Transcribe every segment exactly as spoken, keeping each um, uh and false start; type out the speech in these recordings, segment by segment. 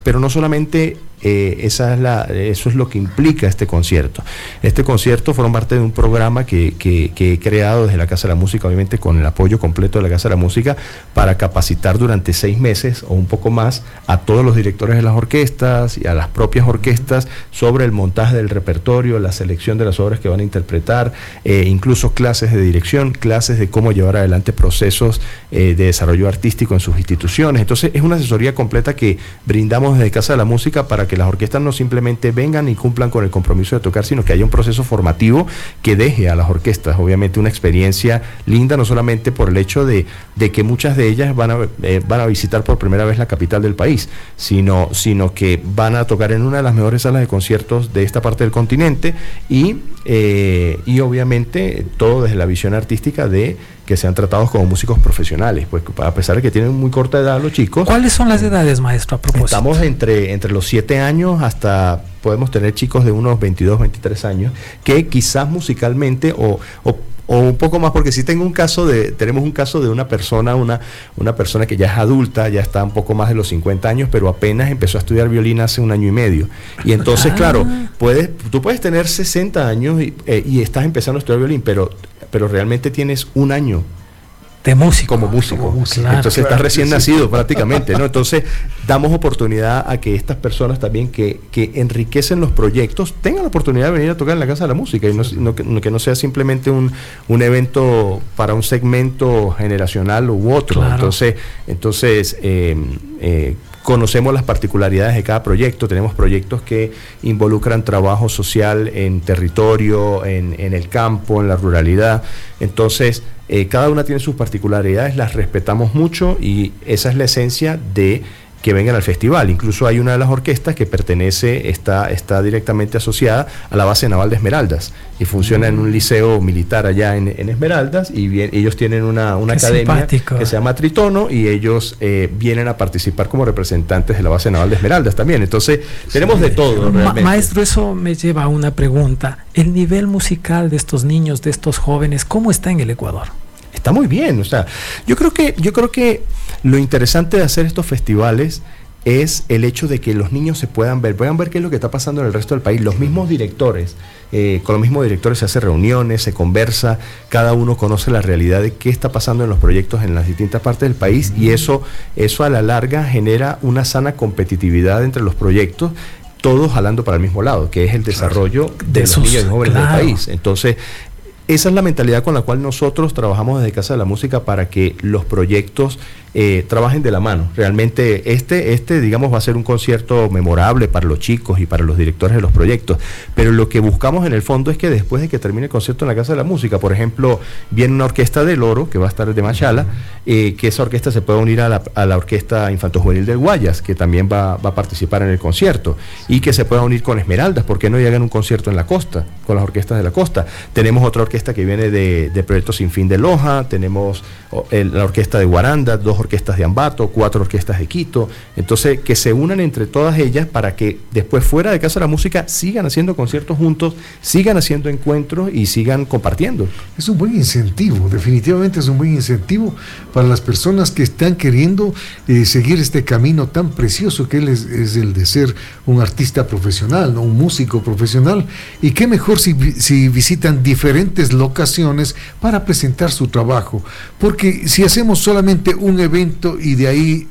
Pero no solamente eh, esa es la, eso es lo que implica este concierto. Este concierto forma parte de un programa que, que, que he creado desde la Casa de la Música, obviamente con el apoyo completo de la Casa de la Música, para capacitar durante seis meses o un poco más a todos los directores de las orquestas y a las propias orquestas sobre el montaje del repertorio, la selección de las obras que van a interpretar, eh, incluso clases de dirección, clases de cómo llevar adelante procesos eh, de desarrollo artístico en sus instituciones. Entonces es una asesoría completa que brindamos desde Casa de la Música para que las orquestas no simplemente vengan y cumplan con el compromiso de tocar, sino que haya un proceso formativo que deje a las orquestas, obviamente, una experiencia linda, no solamente por el hecho de, de que muchas de ellas van a, eh, van a visitar por primera vez la capital del país, sino, sino que van a tocar en una de las mejores salas de conciertos de esta parte del continente y, eh, y obviamente todo desde la visión artística de que sean tratados como músicos profesionales, pues a pesar de que tienen muy corta edad los chicos. ¿Cuáles son las edades, maestro, a propósito? Estamos entre, entre los siete años hasta, podemos tener chicos de unos veintidós, veintitrés años, que quizás musicalmente o, o o un poco más, porque sí tengo un caso de, tenemos un caso de una persona, una, una persona que ya es adulta, ya está un poco más de los cincuenta años, pero apenas empezó a estudiar violín hace un año y medio. Y entonces, ah. claro, puedes, tú puedes tener sesenta años y, eh, y estás empezando a estudiar violín, pero, pero realmente tienes un año de músico. Como músico. Como músico. Claro, Entonces claro, estás recién sí. nacido prácticamente, ¿no? Entonces damos oportunidad a que estas personas también que, que enriquecen los proyectos tengan la oportunidad de venir a tocar en la Casa de la Música y no, no, que, no, que no sea simplemente un, un evento para un segmento generacional u otro. Claro. Entonces, entonces eh, eh, conocemos las particularidades de cada proyecto, tenemos proyectos que involucran trabajo social en territorio, en, en el campo, en la ruralidad. Entonces, eh, cada una tiene sus particularidades, las respetamos mucho y esa es la esencia de que vengan al festival. Incluso hay una de las orquestas que pertenece, está, está directamente asociada a la base naval de Esmeraldas y funciona mm. en un liceo militar allá en, en Esmeraldas y bien, ellos tienen una, una academia simpático. que se llama Tritono y ellos eh, vienen a participar como representantes de la base naval de Esmeraldas también. Entonces tenemos sí. de todo. Ma maestro, eso me lleva a una pregunta. El nivel musical de estos niños, de estos jóvenes, ¿cómo está en el Ecuador? Está muy bien, o sea, yo creo que, yo creo que lo interesante de hacer estos festivales es el hecho de que los niños se puedan ver, puedan ver qué es lo que está pasando en el resto del país. Los mismos directores, eh, con los mismos directores se hacen reuniones, se conversa, cada uno conoce la realidad de qué está pasando en los proyectos en las distintas partes del país y eso, eso a la larga genera una sana competitividad entre los proyectos, todos jalando para el mismo lado, que es el desarrollo de, de los sus, niños y jóvenes claro. del país. Entonces, esa es la mentalidad con la cual nosotros trabajamos desde Casa de la Música para que los proyectos eh, trabajen de la mano. Realmente este, este, digamos, va a ser un concierto memorable para los chicos y para los directores de los proyectos, pero lo que buscamos en el fondo es que después de que termine el concierto en la Casa de la Música, por ejemplo, viene una orquesta del Oro, que va a estar de Machala, eh, que esa orquesta se pueda unir a la, a la Orquesta Infanto-Juvenil del Guayas, que también va, va a participar en el concierto, y que se pueda unir con Esmeraldas, porque no llegan un concierto en la costa, con las orquestas de la costa. Tenemos otra orquesta que viene de, de Proyecto Sin Fin de Loja, tenemos el, la orquesta de Guaranda, dos orquestas de Ambato, cuatro orquestas de Quito, entonces que se unan entre todas ellas para que después fuera de Casa de la Música sigan haciendo conciertos juntos, sigan haciendo encuentros y sigan compartiendo. Es un buen incentivo, definitivamente es un buen incentivo para las personas que están queriendo eh, seguir este camino tan precioso que es, es el de ser un artista profesional, ¿no? Un músico profesional, y qué mejor si, si visitan diferentes locaciones para presentar su trabajo, porque si hacemos solamente un evento y de ahí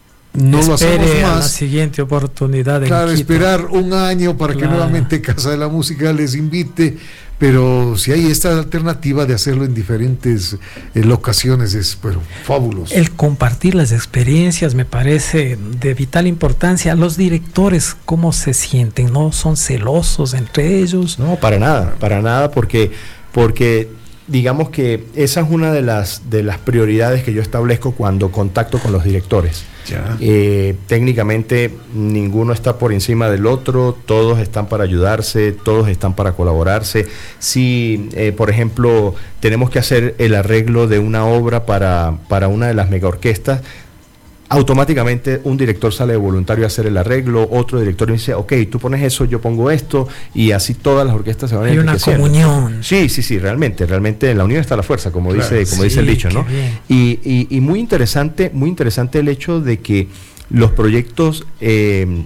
no lo hacemos más, a la siguiente oportunidad. Claro, esperar un año para claro. que nuevamente Casa de la Música les invite, pero si hay esta alternativa de hacerlo en diferentes eh, locaciones es pero fabuloso. El compartir las experiencias me parece de vital importancia. Los directores, ¿cómo se sienten? ¿No son celosos entre ellos? No, para nada, para nada, porque porque digamos que esa es una de las de las prioridades que yo establezco cuando contacto con los directores. Eh, técnicamente ninguno está por encima del otro, todos están para ayudarse, todos están para colaborarse. Si, eh, por ejemplo, tenemos que hacer el arreglo de una obra para, para una de las mega orquestas, automáticamente un director sale de voluntario a hacer el arreglo, otro director dice, ok, tú pones eso, yo pongo esto, y así todas las orquestas se van a Hay una comunión. Sí, sí, sí, realmente, realmente en la unión está la fuerza, como claro, dice, como sí, dice el dicho, ¿no? Y, y, y muy interesante, muy interesante el hecho de que los proyectos eh,